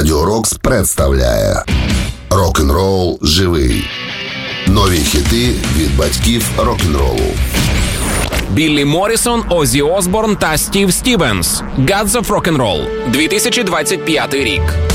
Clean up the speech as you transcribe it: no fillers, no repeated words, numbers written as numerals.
Радіо Рокс представляє Рок-н-рол живий. Нові хіти від батьків рок-н-ролу. Біллі Моррісон, Оззі Осборн та Стів Стівенс. Gods of Rock'n'Roll. 2025 рік.